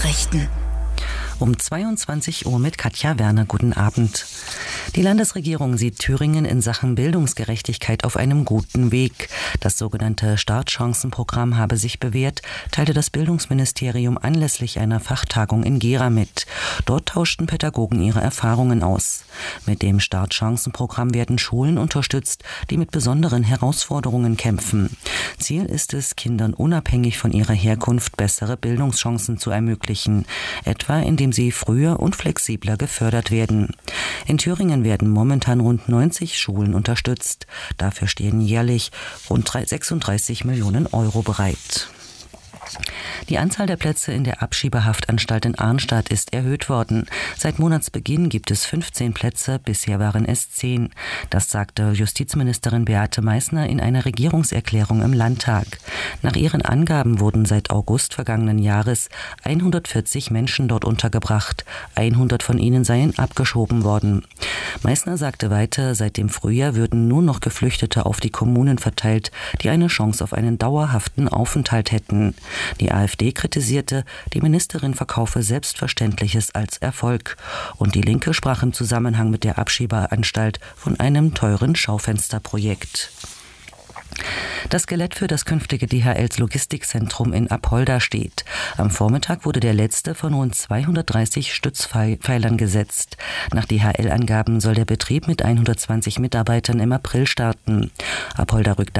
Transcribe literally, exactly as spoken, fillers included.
Nachrichten. Um zweiundzwanzig Uhr mit Katja Werner. Guten Abend. Die Landesregierung sieht Thüringen in Sachen Bildungsgerechtigkeit auf einem guten Weg. Das sogenannte Startchancenprogramm habe sich bewährt, teilte das Bildungsministerium anlässlich einer Fachtagung in Gera mit. Dort tauschten Pädagogen ihre Erfahrungen aus. Mit dem Startchancenprogramm werden Schulen unterstützt, die mit besonderen Herausforderungen kämpfen. Ziel ist es, Kindern unabhängig von ihrer Herkunft bessere Bildungschancen zu ermöglichen, etwa indem sie früher und flexibler gefördert werden. In Thüringen werden momentan rund neunzig Schulen unterstützt. Dafür stehen jährlich rund sechsunddreißig Millionen Euro bereit. Die Anzahl der Plätze in der Abschiebehaftanstalt in Arnstadt ist erhöht worden. Seit Monatsbeginn gibt es fünfzehn Plätze, bisher waren es zehn. Das sagte Justizministerin Beate Meißner in einer Regierungserklärung im Landtag. Nach ihren Angaben wurden seit August vergangenen Jahres hundertvierzig Menschen dort untergebracht. hundert von ihnen seien abgeschoben worden. Meißner sagte weiter, seit dem Frühjahr würden nur noch Geflüchtete auf die Kommunen verteilt, die eine Chance auf einen dauerhaften Aufenthalt hätten. Die AfD kritisierte, die Ministerin verkaufe Selbstverständliches als Erfolg. Und die Linke sprach im Zusammenhang mit der Abschiebeanstalt von einem teuren Schaufensterprojekt. Das Skelett für das künftige D H Ls Logistikzentrum in Apolda steht. Am Vormittag wurde der letzte von rund zweihundertdreißig Stützpfeilern gesetzt. Nach D H L-Angaben soll der Betrieb mit hundertzwanzig Mitarbeitern im April starten. Apolda rückt